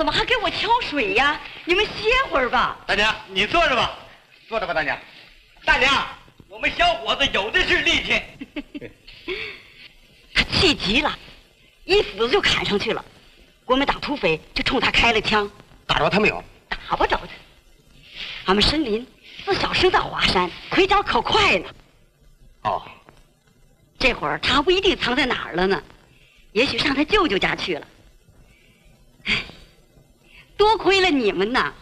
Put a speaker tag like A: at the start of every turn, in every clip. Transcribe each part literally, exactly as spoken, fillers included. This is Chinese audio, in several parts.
A: 怎么还给我挑水呀？你们歇会儿吧。
B: 大娘，你坐着吧，坐着吧，大娘。大娘，我们小伙子有的是力气。
A: 他气急了，一斧子就砍上去了。国民党土匪就冲他开了枪。
B: 打着他没有？
A: 打不着他。俺们申林自小生在华山，盔甲可快呢。
B: 哦，
A: 这会儿他不一定藏在哪儿了呢，也许上他舅舅家去了。唉，多亏了你们呐！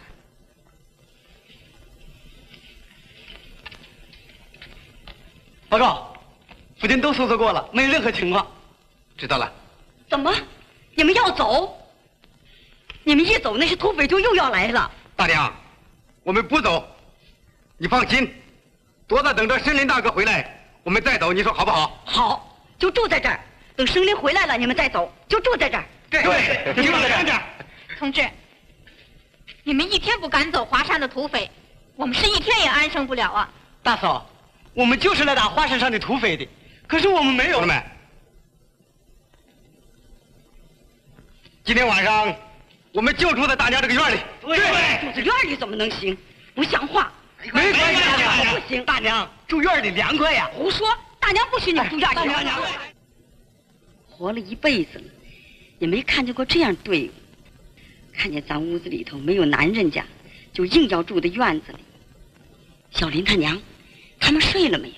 B: 报告，附近都搜索过了，没有任何情况。知道了。
A: 怎么？你们要走？你们一走，那些土匪就又要来了。
B: 大娘，我们不走，你放心，多在等着申林大哥回来，我们再走，你说好不好？
A: 好，就住在这儿，等申林回来了，你们再走，就住在这儿。
B: 对对，就住在这儿。
C: 同志，你们一天不赶走华山的土匪，我们是一天也安生不了啊！
D: 大嫂，我们就是来打华山上的土匪的，可是我们没有。
B: 同志们，今天晚上我们就住在大娘这个院里。
A: 对，住在院里怎么能行？不像话！
D: 没关系，大娘
A: 不行。
D: 大娘住院里凉快呀。
A: 胡说！大娘不许你们住院里。
D: 大娘，
A: 活了一辈子了，也没看见过这样队伍。看见咱屋子里头没有男人家，就硬要住在院子里。小林他娘，他们睡了没有？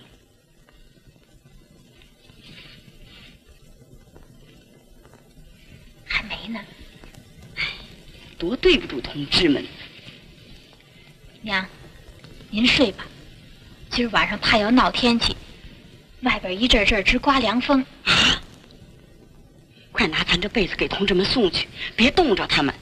C: 还没呢。
A: 唉，多对不住同志们。
C: 娘，您睡吧。今儿晚上怕要闹天气，外边一阵阵直刮凉风。
A: 啊！快拿咱这被子给同志们送去，别冻着他们。